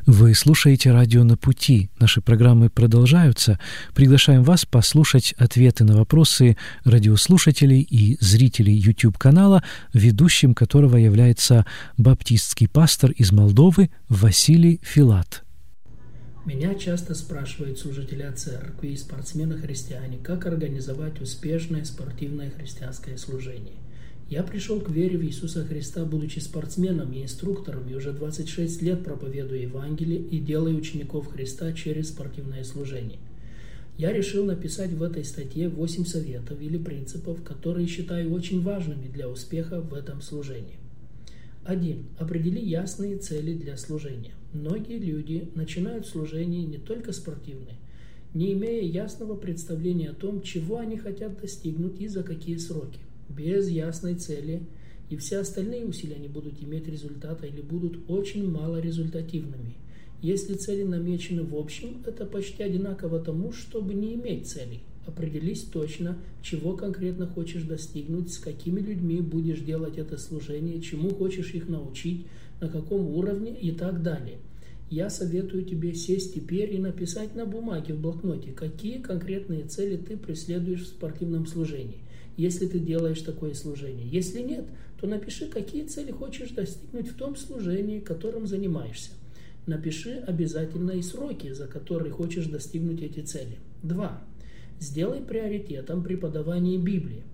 Вы слушаете «Радио на пути». Наши программы продолжаются. Приглашаем вас послушать ответы на вопросы радиослушателей и зрителей YouTube-канала, ведущим которого является баптистский пастор из Молдовы Василий Филат. Меня часто спрашивают служители церкви и спортсмены-христиане, как организовать успешное спортивное христианское служение. Я пришел к вере в Иисуса Христа, будучи спортсменом и инструктором, и уже 26 лет проповедую Евангелие и делаю учеников Христа через спортивное служение. Я решил написать в этой статье 8 советов или принципов, которые считаю очень важными для успеха в этом служении. 1. Определи ясные цели для служения. Многие люди начинают служение не только спортивное, не имея ясного представления о том, чего они хотят достигнуть и за какие сроки. Без ясной цели и все остальные усилия не будут иметь результата или будут очень мало результативными. Если цели намечены в общем, это почти одинаково тому, чтобы не иметь целей. Определись точно, чего конкретно хочешь достигнуть, с какими людьми будешь делать это служение, чему хочешь их научить, на каком уровне и так далее. Я советую тебе сесть теперь и написать на бумаге в блокноте, какие конкретные цели ты преследуешь в спортивном служении, если ты делаешь такое служение. Если нет, то напиши, какие цели хочешь достигнуть в том служении, которым занимаешься. Напиши обязательно и сроки, за которые хочешь достигнуть эти цели. 2. Сделай приоритетом преподавание Библии.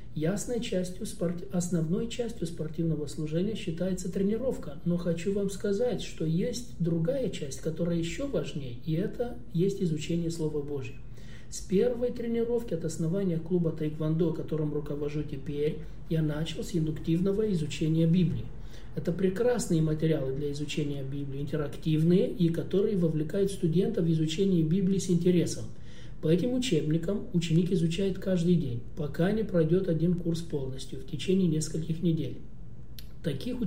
Основной частью спортивного служения считается тренировка, но хочу вам сказать, что есть другая часть, которая еще важнее, и это есть изучение Слова Божьего. С первой тренировки от основания клуба Тэквондо, которым руковожу теперь, я начал с индуктивного изучения Библии. Это прекрасные материалы для изучения Библии, интерактивные, и которые вовлекают студентов в изучение Библии с интересом. По этим учебникам ученик изучает каждый день, пока не пройдет один курс полностью в течение нескольких недель. Таких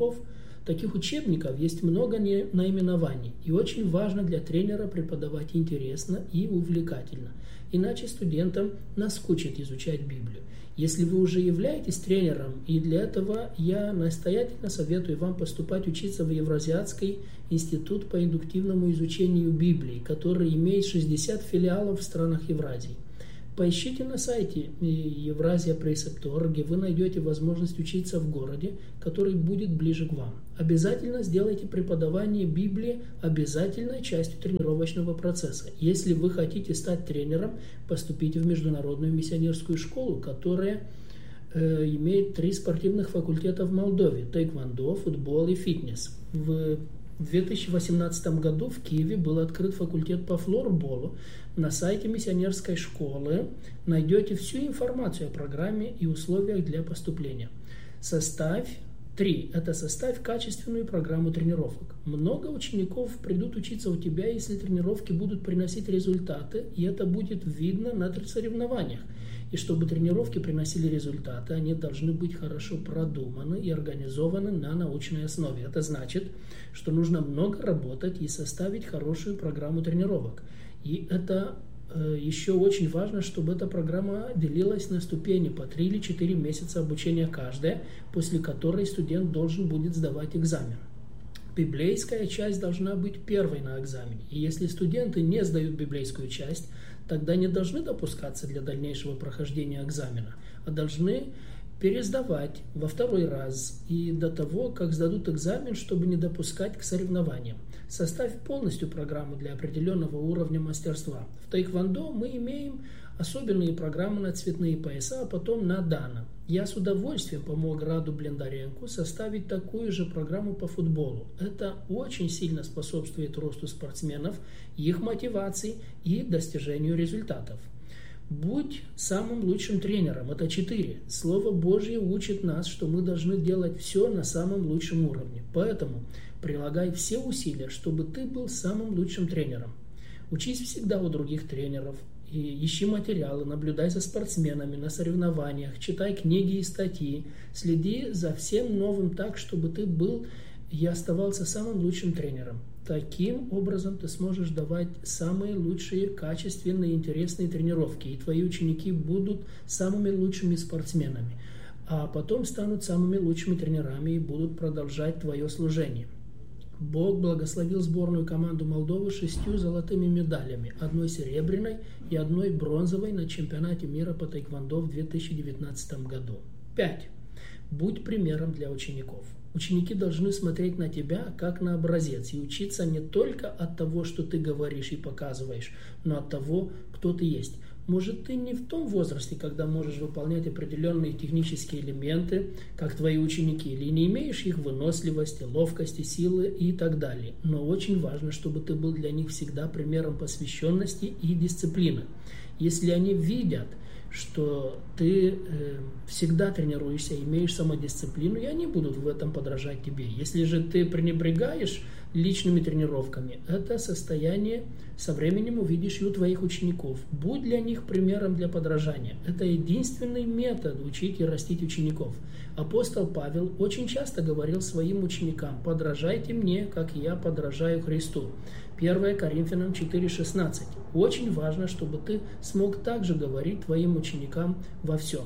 учебников есть много наименований, и очень важно для тренера преподавать интересно и увлекательно, иначе студентам наскучит изучать Библию. Если вы уже являетесь тренером, и для этого я настоятельно советую вам поступать учиться в Евразиатский институт по индуктивному изучению Библии, который имеет 60 филиалов в странах Евразии. Поищите на сайте Евразия-Пресепт.орг, где вы найдете возможность учиться в городе, который будет ближе к вам. Обязательно сделайте преподавание Библии обязательной частью тренировочного процесса. Если вы хотите стать тренером, поступите в Международную миссионерскую школу, которая имеет 3 спортивных факультета в Молдове – тэквондо, футбол и фитнес. В 2018 году в Киеве был открыт факультет по флорболу. На сайте миссионерской школы найдете всю информацию о программе и условиях для поступления. Составь качественную программу тренировок. Много учеников придут учиться у тебя, если тренировки будут приносить результаты, и это будет видно на соревнованиях. И чтобы тренировки приносили результаты, они должны быть хорошо продуманы и организованы на научной основе. Это значит, что нужно много работать и составить хорошую программу тренировок. И это еще очень важно, чтобы эта программа делилась на ступени по 3 или 4 месяца обучения каждая, после которой студент должен будет сдавать экзамен. Библейская часть должна быть первой на экзамене. И если студенты не сдают библейскую часть, тогда не должны допускаться для дальнейшего прохождения экзамена, а должны пересдавать во 2-й раз и до того, как сдадут экзамен, чтобы не допускать к соревнованиям. Составь полностью программу для определенного уровня мастерства. В тэквондо мы имеем особенные программы на цветные пояса, а потом на дана. Я с удовольствием помог Раду Блендаренку составить такую же программу по футболу. Это очень сильно способствует росту спортсменов, их мотивации и достижению результатов. Будь самым лучшим тренером. Это 4. Слово Божье учит нас, что мы должны делать все на самом лучшем уровне. Поэтому прилагай все усилия, чтобы ты был самым лучшим тренером. Учись всегда у других тренеров. И ищи материалы, наблюдай за спортсменами на соревнованиях, читай книги и статьи. Следи за всем новым так, чтобы ты был и оставался самым лучшим тренером. Таким образом ты сможешь давать самые лучшие, качественные, интересные тренировки, и твои ученики будут самыми лучшими спортсменами, а потом станут самыми лучшими тренерами и будут продолжать твое служение. Бог благословил сборную команду Молдовы 6 золотыми медалями, 1 серебряной и 1 бронзовой на чемпионате мира по тэквондо в 2019 году. 5. Будь примером для учеников. Ученики должны смотреть на тебя как на образец и учиться не только от того, что ты говоришь и показываешь, но от того, кто ты есть. Может, ты не в том возрасте, когда можешь выполнять определенные технические элементы, как твои ученики, или не имеешь их выносливости, ловкости, силы и так далее. Но очень важно, чтобы ты был для них всегда примером посвященности и дисциплины. Если они видят, что ты всегда тренируешься, имеешь самодисциплину, и они будут в этом подражать тебе. Если же ты пренебрегаешь личными тренировками, это состояние со временем увидишь и у твоих учеников. Будь для них примером для подражания. Это единственный метод учить и растить учеников. Апостол Павел очень часто говорил своим ученикам: «Подражайте мне, как я подражаю Христу». 1 Коринфянам 4:16. Очень важно, чтобы ты смог также говорить твоим ученикам во всем.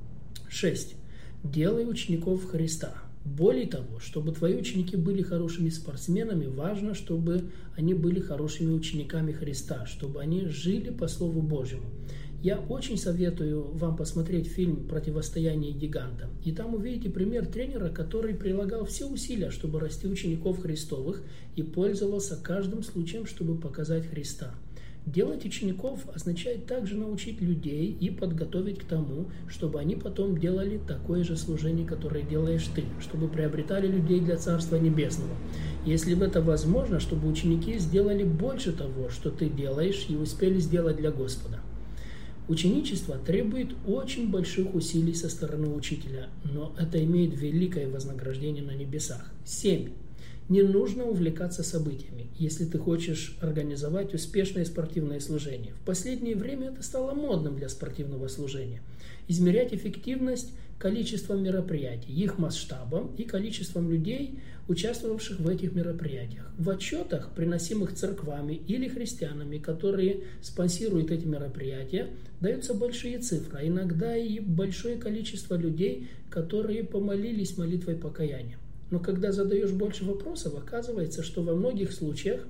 6. Делай учеников Христа. Более того, чтобы твои ученики были хорошими спортсменами, важно, чтобы они были хорошими учениками Христа, чтобы они жили по Слову Божьему. Я очень советую вам посмотреть фильм «Противостояние гигантам». И там увидите пример тренера, который прилагал все усилия, чтобы расти учеников Христовых и пользовался каждым случаем, чтобы показать Христа. Делать учеников означает также научить людей и подготовить к тому, чтобы они потом делали такое же служение, которое делаешь ты, чтобы приобретали людей для Царства Небесного. Если бы это возможно, чтобы ученики сделали больше того, что ты делаешь, и успели сделать для Господа. Ученичество требует очень больших усилий со стороны учителя, но это имеет великое вознаграждение на небесах. 7. Не нужно увлекаться событиями, если ты хочешь организовать успешное спортивное служение. В последнее время это стало модным для спортивного служения. Измерять эффективность количеством мероприятий, их масштабом и количеством людей, участвовавших в этих мероприятиях. В отчетах, приносимых церквами или христианами, которые спонсируют эти мероприятия, даются большие цифры, а иногда и большое количество людей, которые помолились молитвой покаяния. Но когда задаешь больше вопросов, оказывается, что во многих случаях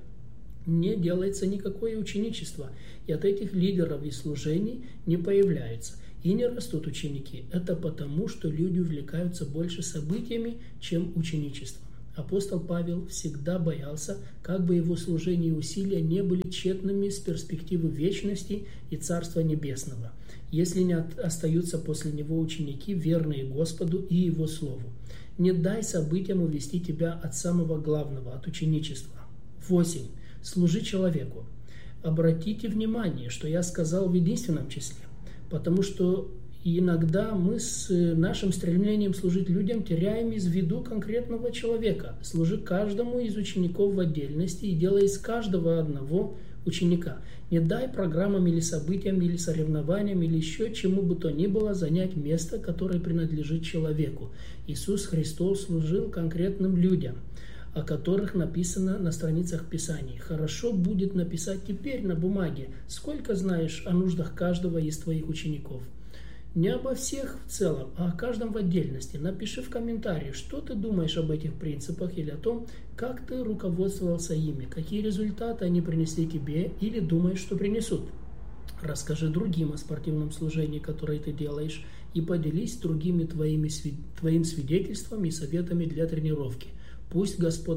не делается никакое ученичество, и от этих лидеров и служений не появляются, и не растут ученики. Это потому, что люди увлекаются больше событиями, чем ученичеством. Апостол Павел всегда боялся, как бы его служение и усилия не были тщетными с перспективы вечности и Царства Небесного, если не остаются после него ученики, верные Господу и Его Слову. Не дай событиям увести тебя от самого главного, от ученичества. 8. Служи человеку. Обратите внимание, что я сказал в единственном числе, потому что иногда мы с нашим стремлением служить людям теряем из виду конкретного человека. Служи каждому из учеников в отдельности и делай из каждого одного ученика. Не дай программам или событиям, или соревнованиям, или еще чему бы то ни было занять место, которое принадлежит человеку. Иисус Христос служил конкретным людям, о которых написано на страницах Писаний. Хорошо будет написать теперь на бумаге, сколько знаешь о нуждах каждого из твоих учеников. Не обо всех в целом, а о каждом в отдельности. Напиши в комментарии, что ты думаешь об этих принципах или о том, как ты руководствовался ими, какие результаты они принесли тебе или думаешь, что принесут. Расскажи другим о спортивном служении, которое ты делаешь, и поделись с другими твоим свидетельством и советами для тренировки. Пусть Господь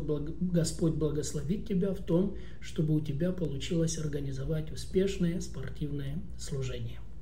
благословит тебя в том, чтобы у тебя получилось организовать успешное спортивное служение.